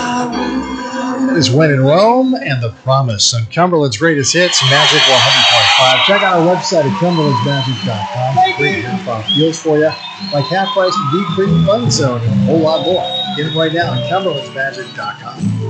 Is When in Rome and The Promise on Cumberland's Greatest Hits, Magic 100.5. Check out our website at cumberlandsmagic.com. Some great half-off deals for you, like half-price Deep Creek Fun Zone and a whole lot more. Get them right now at cumberlandsmagic.com.